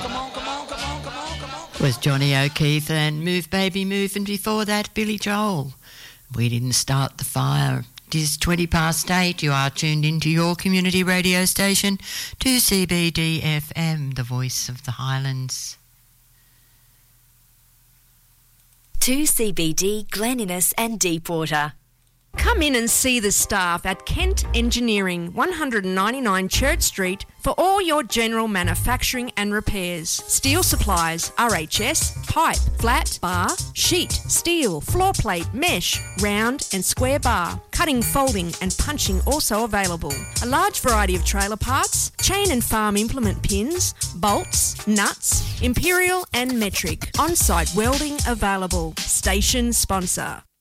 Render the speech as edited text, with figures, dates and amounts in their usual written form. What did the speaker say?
Was Johnny O'Keefe and Move Baby Move, and before that Billy Joel. We didn't start the fire. It is 8:20. You are tuned into your community radio station, 2CBD FM, the voice of the Highlands. 2CBD, Glen Innes and Deepwater. Come in and see the staff at Kent Engineering, 199 Church Street, for all your general manufacturing and repairs. Steel supplies, RHS, pipe, flat, bar, sheet, steel, floor plate, mesh, round and square bar. Cutting, folding and punching also available. A large variety of trailer parts, chain and farm implement pins, bolts, nuts, imperial and metric. On-site welding available. Station sponsor.